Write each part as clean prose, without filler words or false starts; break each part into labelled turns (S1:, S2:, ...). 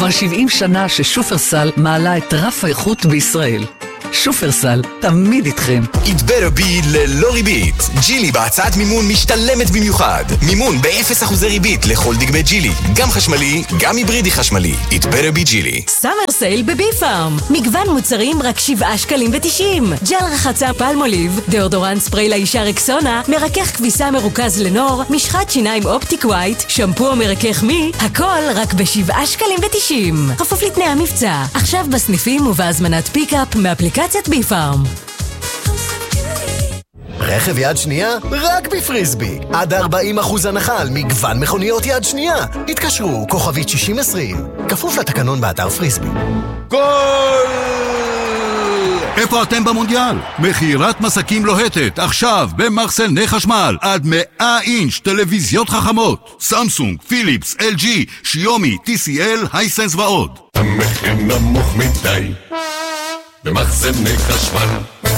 S1: כבר 70 שנה ששופרסל מעלה את רף האיכות בישראל. שופרסל, תמיד איתכם.
S2: It better be ללא ריבית. ג'ילי בהצעת מימון משתלמת במיוחד. מימון ב-0% ריבית לכל דגמי ג'ילי. גם חשמלי, גם היברידי חשמלי. It better be ג'ילי.
S3: סאמר סייל בבי פארם. מגוון מוצרים רק 7.90 שקלים. ג'ל רחצה פלמוליב, דאודורנט ספרי לאישה רקסונה, מרכך כביסה מרוכז לנור, משחת שיניים אופטיק ווייט, שמפו מרכך מי, הכל רק ב7.90 שקלים. כפוף לתנאי המבצע. עכשיו בסניפים ובהזמנת פיקאפ מאפליקציית בי פארם.
S4: רכב יד שנייה? רק בפריסבי. עד 40% הנחה על מגוון מכוניות יד שנייה. התקשרו, כוכבית 6020. כפוף לתקנון באתר פריסבי.
S5: גול! איפה אתם במונדיאל? מכירת מסקים לוהטת, עכשיו במחסני חשמל. עד 100 אינץ' טלוויזיות חכמות. סמסונג, פיליפס, LG, שיומי, TCL, הייסנס ועוד.
S6: המחיר נמוך מדי במחסני חשמל.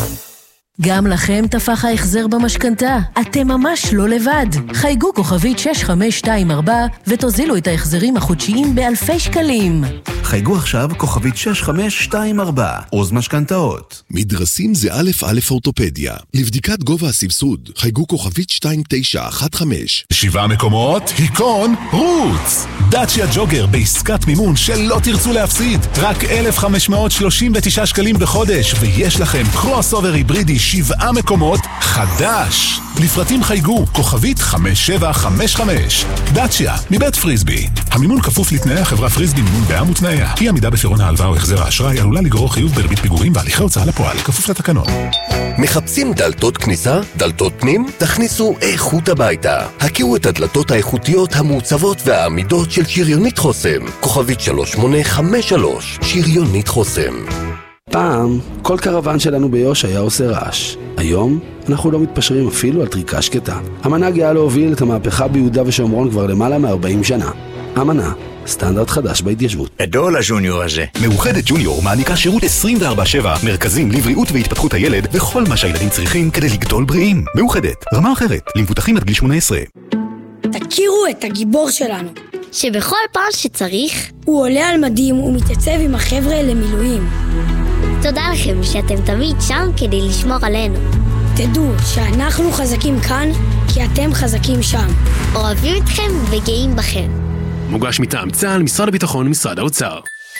S3: גם לכם תפח ההחזר במשכנתה. אתם ממש לא לבד. חייגו כוכבית 6524 ותוזילו את ההחזרים החודשיים באלפי שקלים.
S7: חייגו עכשיו כוכבית 6524 עוז משכנתאות.
S8: מדרסים זה א' אורתופדיה. לבדיקת גובה הסבסוד חייגו כוכבית 2915.
S6: 7 מקומות, היכון, רוץ. דאצ'יה ג'וגר בעסקת מימון שלא תרצו להפסיד. רק 1,539 שקלים בחודש, ויש לכם קרוס אובר היברידי 7 מקומות חדש. לפרטים חייגו כוכבית 5755. דאצ'יה מבית פריסבי. המימון כפוף לתנאי החברה פריסבי מימון בע"מ ותנאיה. אי עמידה בפירעון ההלוואה או החזר האשראי עלולה לגרור חיוב בריבית פיגורים והליכי הוצאה לפועל כפוף לתקנון.
S9: מחפשים דלתות כניסה? דלתות פנים? תכניסו איכות הביתה. הכירו את הדלתות האיכותיות המעוצבות והעמידות של שריונית חוסם. כוכבית 3853. שריונית חוסם.
S10: פעם, כל קרוון שלנו ביוש היה עושה רעש. היום, אנחנו לא מתפשרים אפילו על טריקה שקטה. המנה גאה להוביל את המהפכה ביהודה ושומרון כבר למעלה מ-40 שנה. המנה, סטנדרט חדש בהתיישבות.
S2: גדול הג'וניור הזה.
S7: מאוחדת ג'וניור מעניקה שירות 24/7, מרכזים לבריאות והתפתחות הילד וכל מה שהילדים צריכים כדי לגדול בריאים. מאוחדת, רמה אחרת, למבוטחים עד גיל 18.
S11: תכירו את הגיבור שלנו,
S12: שבכל פעם שצריך
S11: הוא עולה על מדים ומתייצב עם החבר'ה למילואים.
S12: תודה לכם שאתם תמיד שם כדי לשמור עלינו.
S11: תדעו שאנחנו חזקים כאן כי אתם חזקים שם.
S12: אוהבים אתכם וגאים בכם.
S13: מוגש מטעם צה"ל, משרד הביטחון, משרד האוצר.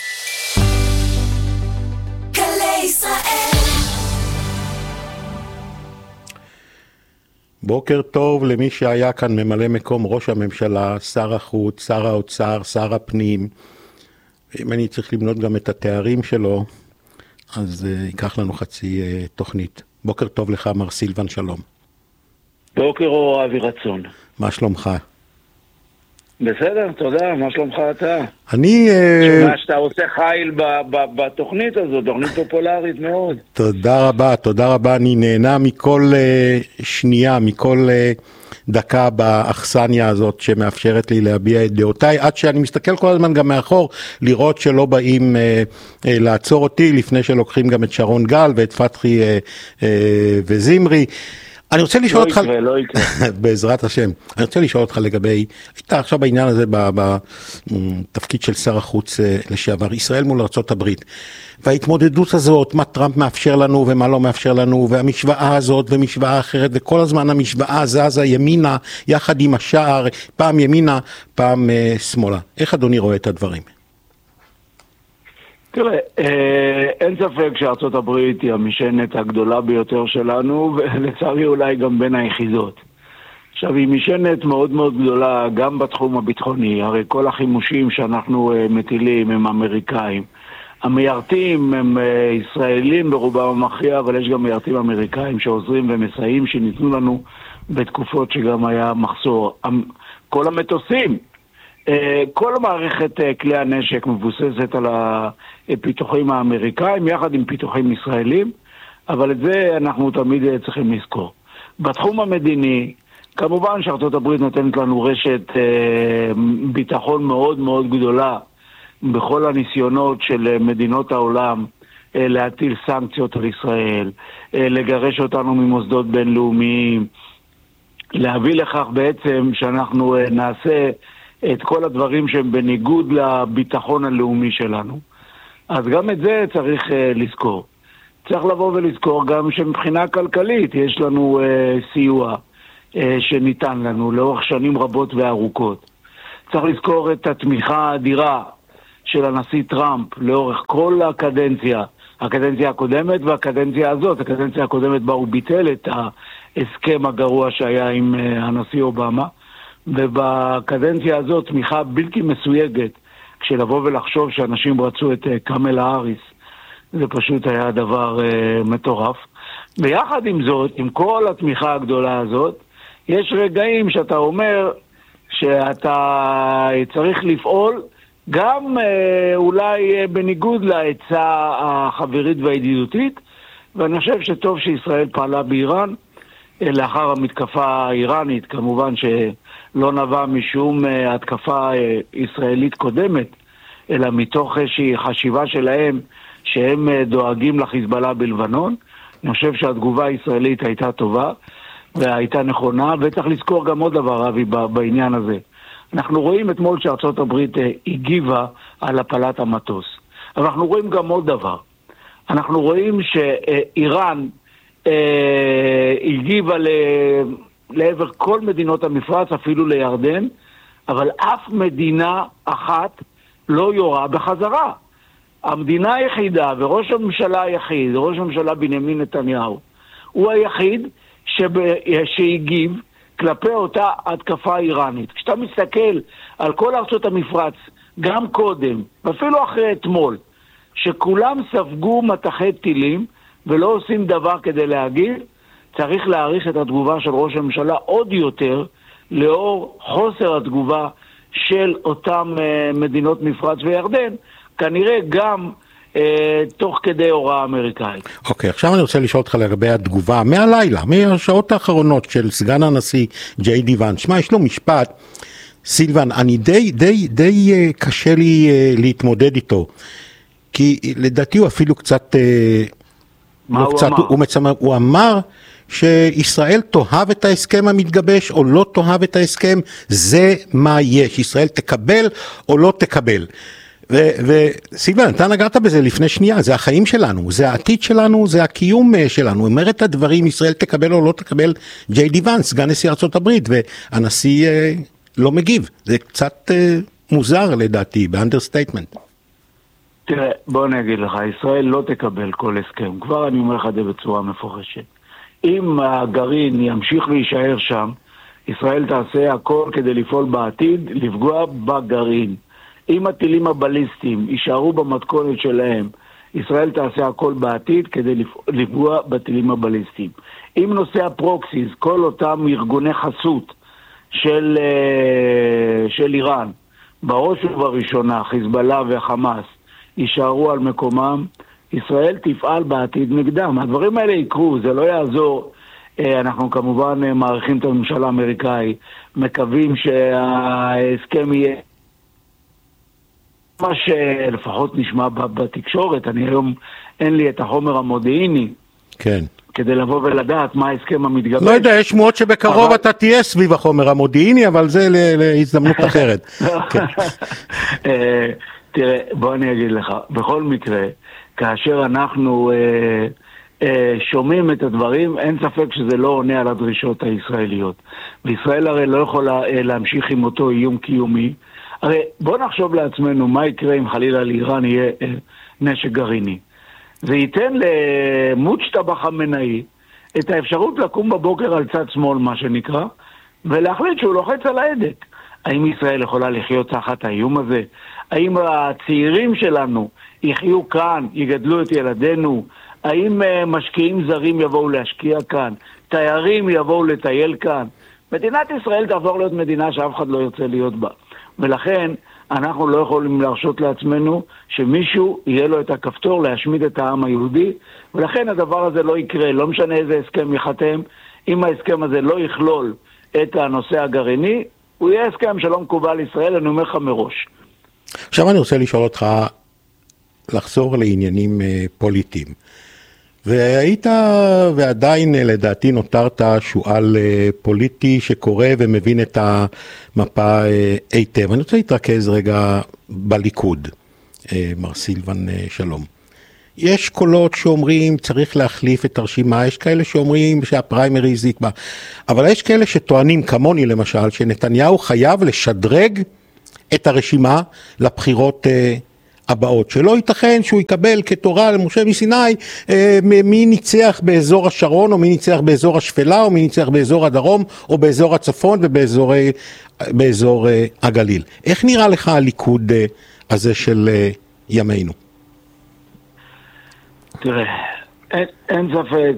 S14: גלי ישראל.
S15: בוקר טוב למי שהיה כאן ממלא מקום ראש הממשלה, שר החוץ, שר האוצר, שר הפנים. אם אני צריך למנות גם את התארים שלו, אז ייקח לנו חצי תוכנית. בוקר טוב לך, מר סילבן, שלום.
S16: בוקר אור, אבי רצון.
S15: מה שלומך?
S16: בסדר, תודה, מה שלומך אתה?
S15: אני...
S16: שומע שאתה עושה חיל בתוכנית הזו, תוכנית פופולרית מאוד.
S15: תודה רבה, תודה רבה. אני נהנה מכל שנייה, מכל דקה באכסניה הזאת שמאפשרת לי להביע את דעותיי, עד שאני מסתכל כל הזמן גם מאחור, לראות שלא באים לעצור אותי, לפני שלוקחים גם את שרון גל ואת פתחי וזמרי. אני רוצה לשאול אותך,
S16: לא יקרה.
S15: בעזרת השם, אני רוצה לשאול אותך לגבי, אתה עכשיו בעניין הזה בתפקיד של שר החוץ לשעבר, ישראל מול ארצות הברית, וההתמודדות הזאת, מה טראמפ מאפשר לנו ומה לא מאפשר לנו, והמשוואה הזאת ומשוואה אחרת, וכל הזמן המשוואה זזה ימינה יחד עם השער, פעם ימינה, פעם שמאלה. איך אדוני רואה את הדברים?
S16: תראה, אין ספק שארצות הברית היא המשענת הגדולה ביותר שלנו, ולצערי אולי גם בין היחידות. עכשיו, היא משענת מאוד מאוד גדולה גם בתחום הביטחוני, הרי כל החימושים שאנחנו מטילים הם אמריקאים. המיירטים הם ישראלים ברובם המכריע, אבל יש גם מיירטים אמריקאים שעוזרים ומסייעים שניתנו לנו בתקופות שגם היה מחסור. כל המטוסים, כל המערכת כלי הנשק מבוססת על הפיתוחים האמריקאים יחד עם פיתוחים ישראלים, אבל את זה אנחנו תמיד צריכים לזכור. בתחום המדיני, כמובן שארצות הברית נותנת לנו רשת ביטחון מאוד מאוד גדולה בכל הניסיונות של מדינות העולם להטיל סנקציות על ישראל, לגרש אותנו ממוסדות בינלאומיים, להביא לכך בעצם שאנחנו נעשה את כל הדברים שהם בניגוד לביטחון הלאומי שלנו. אז גם את זה צריך לזכור. צריך לבוא ולזכור גם שמבחינה כלכלית יש לנו סיוע שניתן לנו לאורך שנים רבות וארוכות. צריך לזכור את התמיכה האדירה של הנשיא טראמפ לאורך כל הקדנציה הקודמת והקדנציה הזאת. הקדנציה הקודמת בה הוא ביטל את ההסכם הגרוע שהיה עם הנשיא אובמה, ובקדנציה הזאת תמיכה בלתי מסויגת, כשלבוא ולחשוב שאנשים רצו את קמלה האריס, זה פשוט היה דבר מטורף. ויחד עם זאת, עם כל התמיכה הגדולה הזאת, יש רגעים שאתה אומר שאתה צריך לפעול גם אולי בניגוד להצעה החברית והידידותית, ואני חושב שטוב שישראל פעלה באיראן לאחר המתקפה האיראנית, כמובן שלא נבע משום התקפה ישראלית קודמת, אלא מתוך איזושהי חשיבה שלהם שהם דואגים לחיזבאללה בלבנון. אני חושב שהתגובה הישראלית הייתה טובה והייתה נכונה, וצריך לזכור גם עוד דבר, אבי, בעניין הזה. אנחנו רואים אתמול שארצות הברית הגיבה על הפלת המטוס. אבל אנחנו רואים גם עוד דבר. אנחנו רואים שאיראן הגיבה לעבר כל מדינות המפרץ, אפילו לירדן, אבל אף מדינה אחת לא יורה בחזרה. המדינה היחידה וראש הממשלה היחיד, ראש הממשלה בנימין נתניהו, הוא היחיד שהגיב כלפי אותה התקפה איראנית. כשאתה מסתכל על כל ארצות המפרץ, גם קודם, ואפילו אחרי אתמול, שכולם ספגו מטחי טילים ולא עושים דבר כדי להגיב, צריך להעריך את התגובה של ראש הממשלה עוד יותר, לאור חוסר התגובה של אותם מדינות מפרץ וירדן, כנראה גם תוך כדי הוראה אמריקאית.
S15: אוקיי, עכשיו אני רוצה לשאול אותך לגבי התגובה מהלילה, מהשעות האחרונות של סגן הנשיא ג'יי די ואנס. שמע, יש לו משפט, סילבן, אני די קשה לי להתמודד איתו, כי לדעתי הוא אפילו קצת, הוא אמר שישראל תאהב את ההסכם המתגבש או לא תאהב את ההסכם, זה מה יש, ישראל תקבל או לא תקבל. וסילבן, אתה נגעת בזה לפני שנייה, זה החיים שלנו, זה העתיד שלנו, זה הקיום שלנו. אומר את הדברים, ישראל תקבל או לא תקבל, ג'יי די ואנס, סגן נשיא ארצות הברית, והנשיא לא מגיב. זה קצת מוזר לדעתי, באנדרסטייטמנט.
S16: תראה, בוא נגיד לך, ישראל לא תקבל כל הסכם. כבר אני אומר לך את זה בצורה מפורשת. אם הגרעין ימשיך להישאר שם, ישראל תעשה הכל כדי לפעול בעתיד, לפגוע בגרעין. אם הטילים הבליסטיים יישארו במתכונת שלהם, ישראל תעשה הכל בעתיד כדי לפגוע בטילים הבליסטיים. אם נושא הפרוקסיס, כל אותם ארגוני חסות של איראן, בראש ובראשונה, חיזבאללה וחמאס, יישארו על מקומם, ישראל תפעל בעתיד נגדם. הדברים האלה יקרו, זה לא יעזור. אנחנו כמובן מעריכים את הממשלה האמריקאי, מקווים שההסכם יהיה מה שלפחות נשמע בתקשורת. אני היום אין לי את החומר המודיעיני,
S15: כן,
S16: כדי לבוא ולדעת מה ההסכם המתגבש.
S15: לא יודע, יש שמועות שבקרוב אתה תהיה סביב החומר המודיעיני, אבל זה להזדמנות אחרת.
S16: תראה, בוא אני אגיד לך, בכל מקרה, כאשר אנחנו שומעים את הדברים, אין ספק שזה לא עונה על הדרישות הישראליות. וישראל הרי לא יכולה להמשיך עם אותו איום קיומי. הרי בוא נחשוב לעצמנו מה יקרה אם חלילה לאיראן יהיה נשק גרעיני. זה ייתן למוצ'טבא חמינאי את האפשרות לקום בבוקר על צד שמאל, מה שנקרא, ולהחליט שהוא לוחץ על ההדק. האם ישראל יכולה לחיות תחת האיום הזה? האם הצעירים שלנו יחיו כאן, יגדלו את ילדינו? האם משקיעים זרים יבואו להשקיע כאן? תיירים יבואו לטייל כאן? מדינת ישראל תעבור להיות מדינה שאף אחד לא ירצה להיות בה. ולכן אנחנו לא יכולים להרשות לעצמנו שמישהו יהיה לו את הכפתור להשמיד את העם היהודי, ולכן הדבר הזה לא יקרה, לא משנה איזה הסכם יחתם. אם ההסכם הזה לא יכלול את הנושא הגרעיני, הוא יהיה הסכם שלא מקובל לישראל, אני אומר לך מראש.
S15: עכשיו אני רוצה לשאול אותך, לחזור לעניינים פוליטיים. והיית ועדיין לדעתי נותרת שואל פוליטי שקורא ומבין את המפה היטב. אני רוצה להתרכז רגע בליכוד, מר סילבן שלום. יש קולות שאומרים צריך להחליף את הרשימה, יש כאלה שאומרים שהפריימריז יקבע, אבל יש כאלה שטוענים כמוני למשל שנתניהו חייב לשדרג את הרשימה לבחירות הבאות, שלא ייתכן שהוא יקבל כתורה למשה מסיני מי ניצח באזור השרון או מי ניצח באזור השפלה או מי ניצח באזור הדרום או באזור הצפון ובאזור הגליל. איך נראה לך הליכוד הזה של ימינו?
S16: תראה, אין ספק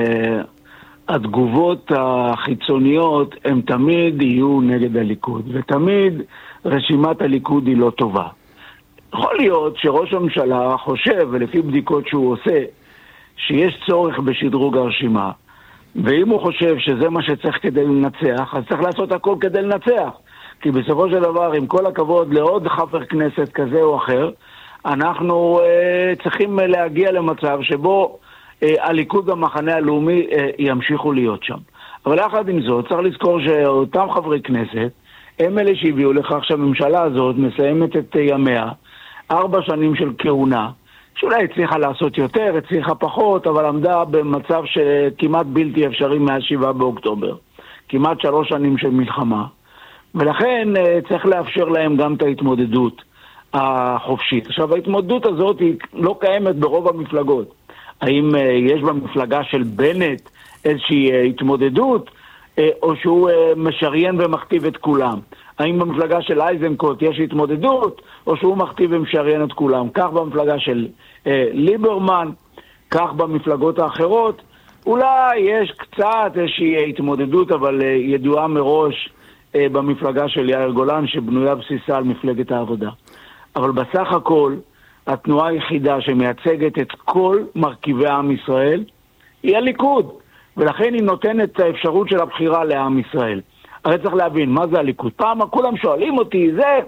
S16: שהתגובות החיצוניות הם תמיד יהיו נגד הליכוד, ותמיד רשימת הליכוד היא לא טובה. יכול להיות שראש הממשלה חושב, ולפי בדיקות שהוא עושה, שיש צורך בשדרוג הרשימה, ואם הוא חושב שזה מה שצריך כדי לנצח, אז צריך לעשות הכל כדי לנצח. כי בסופו של דבר, עם כל הכבוד לעוד חבר כנסת כזה או אחר, אנחנו צריכים להגיע למצב שבו הליכוד והמחנה הלאומי ימשיכו להיות שם. אבל יחד עם זאת, צריך לזכור שאותם חברי כנסת, הם אלה שהביאו לכך שהממשלה הזאת מסיימת את ימיה, 4 שנים של כהונה, שאולי הצליחה לעשות יותר, הצליחה פחות, אבל עמדה במצב שכמעט בלתי אפשרי מ7 באוקטובר. כמעט 3 שנים של מלחמה. ולכן צריך לאפשר להם גם את ההתמודדות החופשית. עכשיו, ההתמודדות הזאת היא לא קיימת ברוב המפלגות. האם יש במפלגה של בנט איזושהי התמודדות, או שהוא משריין ומכתיב את כולם? האם במפלגה של אייזנקוט יש התמודדות, או שהוא מכתיב ומשריין את כולם? כך במפלגה של ליברמן, כך במפלגות האחרות. אולי יש קצת איזושהי התמודדות, אבל ידועה מראש במפלגה של יאיר גולן, שבנויה בסיסה על מפלגת העבודה. אבל בסך הכל, התנועה היחידה שמייצגת את כל מרכיבי עם ישראל, היא הליכוד. ולכן היא נותנת את האפשרות של הבחירה לעם ישראל. הרי צריך להבין, מה זה הליכוד? פעם כולם שואלים אותי, זה...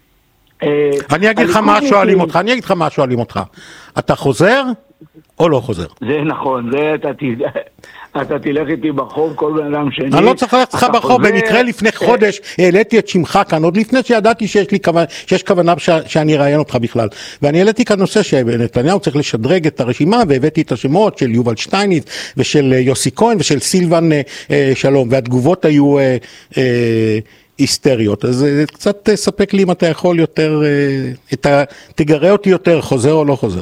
S15: אני אגיד לך מה שואלים אותך. אתה חוזר או לא חוזר?
S16: זה נכון, זה אתה תלך איתי ברחוב, כל בן אדם שני.
S15: אני לא צריך ללכת לך ברחוב, במקרה לפני חודש העליתי את שמך כאן, עוד לפני שידעתי שיש כוונה שאני אראיין אותך בכלל. ואני העליתי כאן נושא שנתניהו צריך לשדרג את הרשימה, והבאתי את השמות של יובל שטייניץ ושל יוסי כהן ושל סילבן שלום, והתגובות היו היסטריות. אז קצת תספק לי אם אתה יכול יותר, תגרה אותי יותר, חוזר או לא חוזר.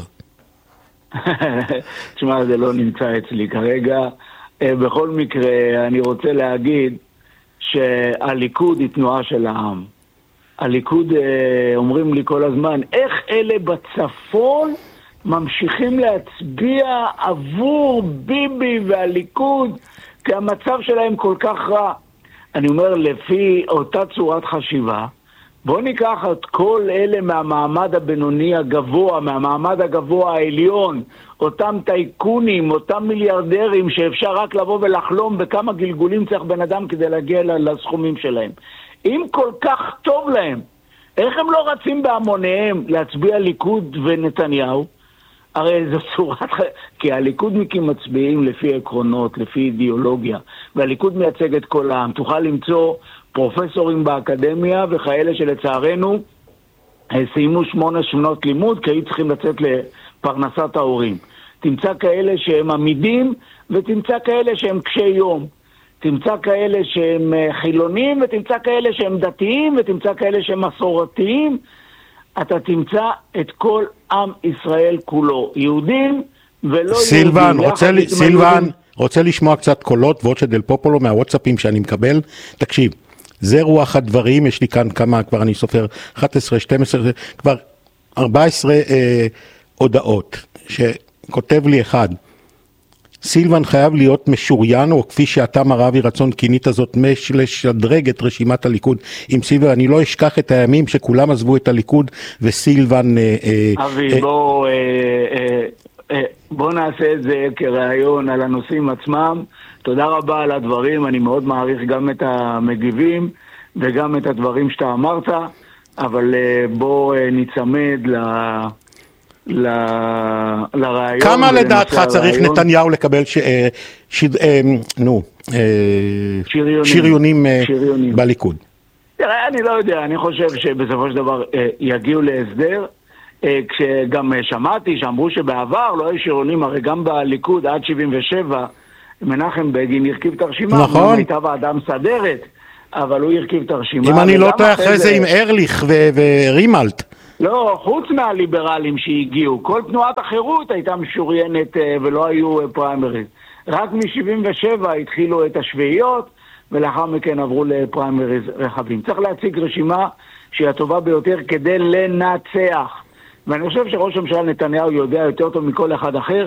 S16: תשמע, זה לא נמצא אצלי כרגע. בכל מקרה, אני רוצה להגיד שהליכוד היא תנועה של העם. הליכוד, אומרים לי כל הזמן, איך אלה בצפון ממשיכים להצביע עבור ביבי והליכוד, כי המצב שלהם כל כך רע. אני אומר, לפי אותה צורת חשיבה, בוא ניקח את כל אלה מהמעמד הבינוני הגבוה, מהמעמד הגבוה העליון, אותם טייקונים, אותם מיליארדרים שאפשר רק לבוא ולחלום בכמה גלגולים צריך בן אדם כדי להגיע לסכומים שלהם. אם כל כך טוב להם, איך הם לא רצים בהמוניהם להצביע ליכוד ונתניהו? הרי זו צורת... כי הליכודניקים מצביעים לפי עקרונות, לפי אידיאולוגיה, והליכוד מייצג את כל העם. תוכל למצוא פרופסורים באקדמיה וכאלה שלצערנו סיימו 8 שנות לימוד כי היו צריכים לצאת לפרנסת ההורים. תמצא כאלה שהם עמידים ותמצא כאלה שהם קשי יום. תמצא כאלה שהם חילונים ותמצא כאלה שהם דתיים ותמצא כאלה שהם מסורתיים. אתה תמצא את כל עם ישראל כולו, יהודים ולא
S15: סילבן,
S16: יהודים.
S15: סילבן, רוצה לשמוע קצת קולות וואטסאפ דל פופולו מהוואטסאפים שאני מקבל. תקשיב, זה רוח הדברים, יש לי כאן כמה, כבר אני סופר 11, 12, כבר 14 הודעות, שכותב לי אחד, סילבן חייב להיות משוריין, או כפי שאתה מר אבי רצון כינית זאת, לשדרג את רשימת הליכוד עם סילבן. אני לא אשכח את הימים שכולם עזבו את הליכוד וסילבן...
S16: אבי, בוא נעשה את זה כרעיון על הנושאים עצמם. תודה רבה על הדברים, אני מאוד מעריך גם את המגיבים וגם את הדברים שאתה אמרת, אבל בוא נצמד לרעיון.
S15: כמה לדעתך צריך נתניהו לקבל שריונים בליכוד?
S16: תראה, אני לא יודע, אני חושב שבסופו של דבר יגיעו להסדר, כשגם שמעתי שאמרו שבעבר לא היו שריונים, הרי גם בליכוד עד 77 מנחם בגין הרכיב את הרשימה,
S15: נכון.
S16: הייתה ועדה מסדרת, אבל הוא הרכיב את הרשימה.
S15: אם אני לא טועה אחרי זה עם ארליך ורימלט.
S16: לא, חוץ מהליברלים שהגיעו, כל תנועת החירות הייתה משוריינת ולא היו פריימריז. רק מ-77 התחילו את השביעיות, ולאחר מכן עברו לפריימריז רחבים. צריך להציג רשימה שהיא הטובה ביותר כדי לנצח. ואני חושב שראש הממשלה נתניהו יודע יותר טוב מכל אחד אחר,